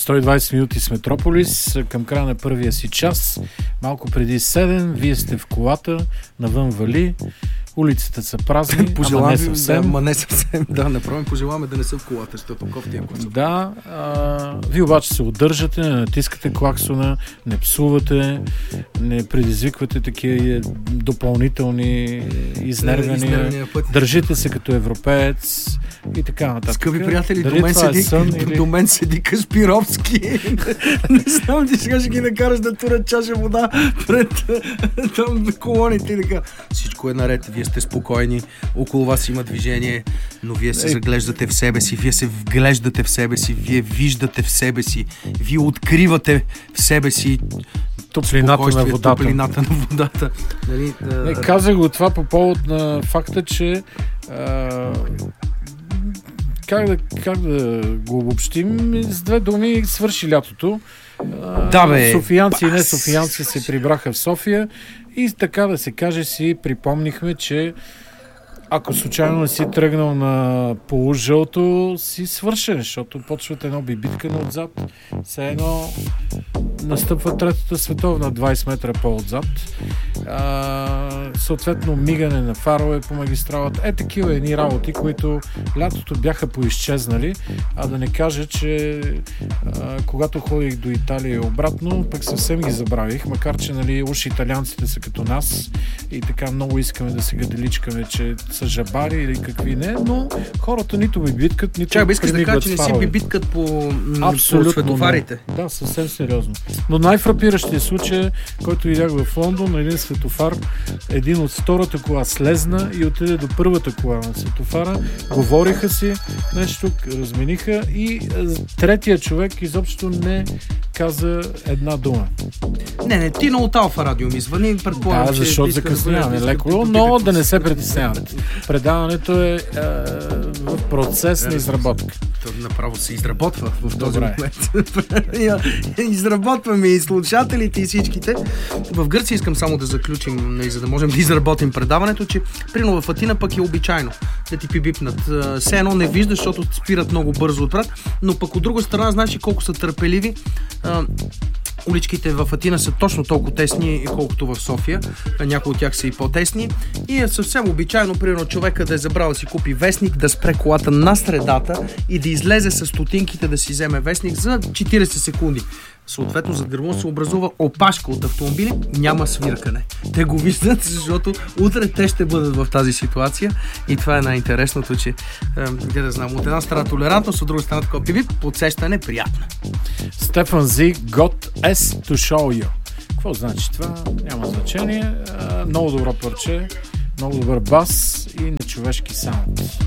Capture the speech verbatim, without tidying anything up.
сто и двайсет минути с Метрополис към края на първия си час. Малко преди седем, вие сте в колата, навън вали, улиците са празни, ама не съвсем. Да, ама не съвсем, да, направим, пожелаваме да не са в колата, защото кофти е класо. Да, а, вие обаче се удържате, не натискате клаксона, не псувате, не предизвиквате такива допълнителни изнервяния, държите се като европеец и така нататък. Скъпи приятели, до мен, седи, сън, до, или... до мен седи Кашпировски. Не знам, ти сега ще ги накараш да турят чаша вода пред там колоните и така. Всичко е наред, вие сте спокойни, около вас има движение, но вие се заглеждате в себе си, вие се вглеждате в себе си, вие виждате в себе си, вие откривате в себе си топлината на водата. Топлината на водата. Нали, да... Не, казах го това по повод на факта, че а, как, да, как да го обобщим, с две думи свърши лятото. А, да, бе. Софиянци и не софиянци се прибраха в София и така да се каже си припомнихме, че ако случайно не си тръгнал на полужълто, си свършен, защото почват едно бибиткане отзад. Все едно настъпва Третата световна двайсет метра по-отзад. А, съответно мигане на фарове по магистралата. Е, такива едни работи, които лятото бяха поизчезнали, а да не кажа, че а, когато ходих до Италия и обратно, пък съвсем ги забравих, макар че нали, уж италианците са като нас и така много искаме да се гаделичкаме, че са жабари или какви не, но хората нито бибиткат, нито Чакай, искаш да кажа, че не си бибиткат по, по светофарите. Не. Да, съвсем сериозно. Но най-фрапиращия случай, който видях в Лондон, на един светофар, един от втората кола слезна и отиде до първата кола на светофара, говориха си нещо, размениха и третия човек изобщо не каза една дума. Не, не, ти на от Алфа Радио ми звъни, предполагам, да, че... защото закъсняваме да леко, но да не се притеснявате. Предаването е, е в процес на изработка. То направо се изработва в този момент. Изработваме и слушателите и всичките. В Гърция искам само да заключим, за да можем да изработим предаването, че прино в Атина пък е обичайно да ти пибипнат. Все едно не виждаш, защото спират много бързо отврат, но пък от друга страна знаеш колко са търпеливи. Уличките в Атина са точно толкова тесни, колкото в София. Някои от тях са и по-тесни. И е съвсем обичайно, примерно, човека да е забрал да си купи вестник, да спре колата на средата и да излезе с стотинките да си вземе вестник за четирийсет секунди. Съответно, зад гърба се образува опашка от автомобили, няма свиркане. Те го виждат, защото утре те ще бъдат в тази ситуация и това е най-интересното, че е, да знам, от една страна толерантност, от друга страна такова пиби, подсещане приятно. Стефан Зи got S to show you. Какво значи това? Няма значение. Много добро парче, много добър бас и нечовешки саунд.